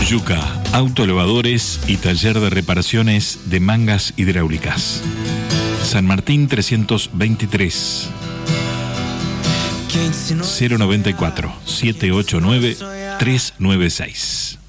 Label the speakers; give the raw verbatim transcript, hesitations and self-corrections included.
Speaker 1: Yuca, autoelevadores y taller de reparaciones de mangas hidráulicas. San Martín trescientos veintitrés. cero noventa y cuatro, setecientos ochenta y nueve, trescientos noventa y seis.